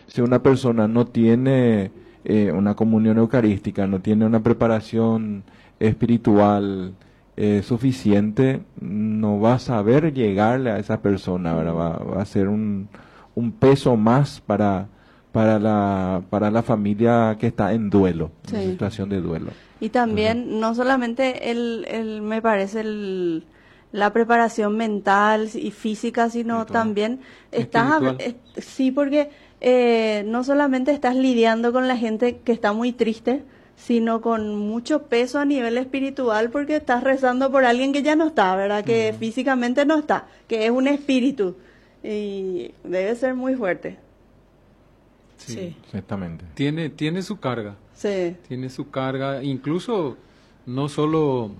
Si una persona no tiene una comunión eucarística, no tiene una preparación espiritual suficiente, no va a saber llegarle a esa persona, ¿verdad? Va a ser un peso más para la familia que está en duelo, Sí. en situación de duelo. Y también, no solamente me parece la preparación mental y física, sino Espiritual. también Espiritual. sí, porque no solamente estás lidiando con la gente que está muy triste, sino con mucho peso a nivel espiritual, porque estás rezando por alguien que ya no está, ¿verdad? Que físicamente no está, que es un espíritu, y debe ser muy fuerte. Sí. Exactamente. Tiene su carga. Sí. Tiene su carga, incluso no solo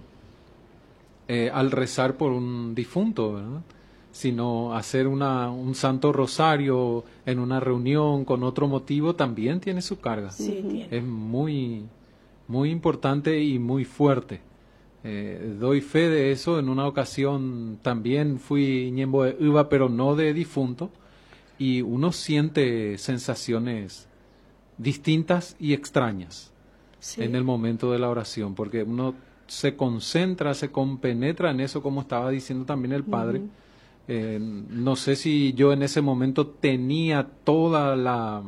al rezar por un difunto, ¿verdad? Sino hacer un santo rosario en una reunión con otro motivo también tiene su carga. Sí, tiene. Es muy, muy importante y muy fuerte. Doy fe de eso. En una ocasión también fui ñembo de uva, pero no de difunto, y uno siente sensaciones distintas y extrañas Sí. en el momento de la oración, porque uno se concentra, se compenetra en eso, como estaba diciendo también el padre. No sé si yo en ese momento tenía toda la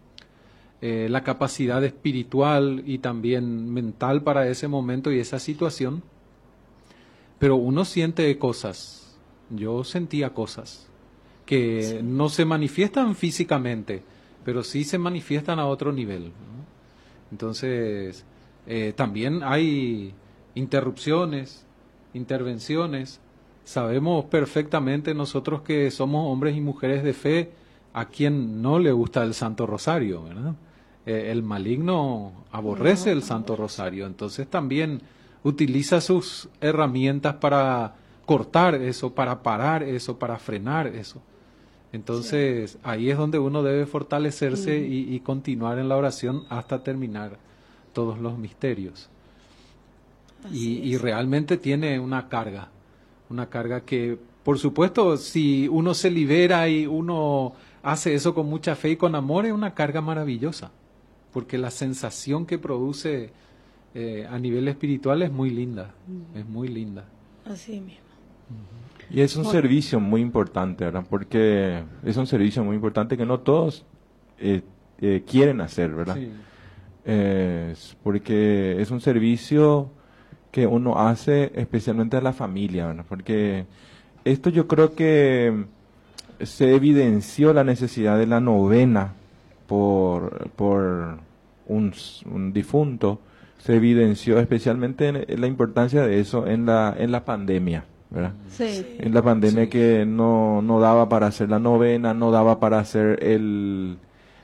capacidad espiritual y también mental para ese momento y esa situación, pero uno siente cosas. Yo sentía cosas que no se manifiestan físicamente, pero sí se manifiestan a otro nivel, ¿no? Entonces, también hay interrupciones, intervenciones. Sabemos perfectamente nosotros que somos hombres y mujeres de fe a quien no le gusta el Santo Rosario, ¿verdad? El maligno aborrece el Santo Rosario, entonces también utiliza sus herramientas para cortar eso, para parar eso, para frenar eso. Entonces, ahí es donde uno debe fortalecerse y continuar en la oración hasta terminar todos los misterios. Y realmente tiene una carga que, por supuesto, si uno se libera y uno hace eso con mucha fe y con amor, es una carga maravillosa, porque la sensación que produce a nivel espiritual es muy linda, es muy linda. Así mismo. Y es un servicio muy importante, ¿verdad? Porque es un servicio muy importante que no todos quieren hacer, ¿verdad? Sí. Porque es un servicio que uno hace especialmente a la familia, ¿verdad? Porque esto yo creo que se evidenció la necesidad de la novena por un difunto, se evidenció especialmente la importancia de eso en la pandemia, ¿verdad? Sí. En la pandemia Sí. que no daba para hacer la novena, no daba para hacer el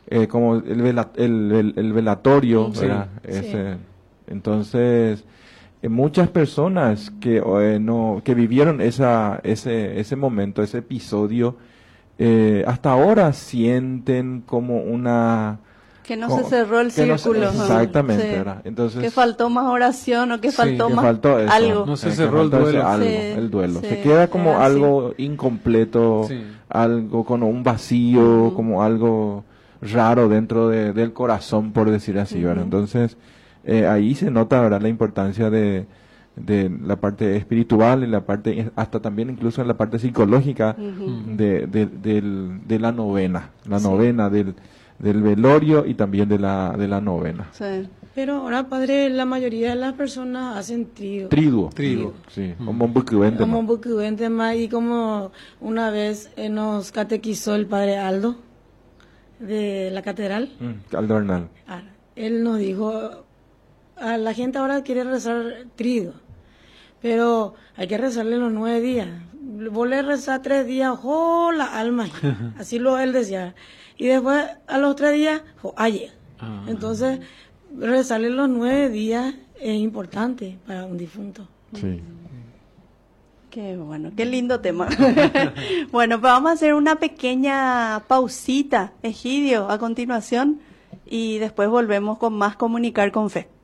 velatorio, Sí. ¿verdad? Sí. Entonces, muchas personas que vivieron ese momento, ese episodio, hasta ahora sienten como una... Que no se cerró el que no se- círculo. ajá. exactamente, Sí. ¿verdad? Entonces, Que faltó más oración o que Sí, faltó que más faltó eso. algo. No se Que cerró el faltó ese duelo. algo, Sí, el duelo. sí, Se queda como es así. algo incompleto, Sí. algo con un vacío, como algo raro dentro del corazón, por decir así, ¿verdad? Entonces, ahí se nota, ¿verdad?, la importancia de la parte espiritual y la parte, hasta también incluso en la parte psicológica de la novena. La novena del velorio y también de la novena. Sí. Pero ahora, padre, la mayoría de las personas hacen Triduo. Triduo. Sí, como un buquivente. como un buquivente más, y como una vez nos catequizó el padre Aldo de la catedral. Aldo Bernal. Él nos dijo, a la gente ahora quiere rezar triduo, pero hay que rezarle los 9 días. Vos le rezás 3 días, ¡oh, la alma! Así él decía. Y después, a los 3 días, ¡oh, aye! Ah. Entonces, rezarle los 9 días es importante para un difunto. Sí. Qué bueno, qué lindo tema. Bueno, pues vamos a hacer una pequeña pausita, Egidio, a continuación, y después volvemos con más Comunicar con Fe.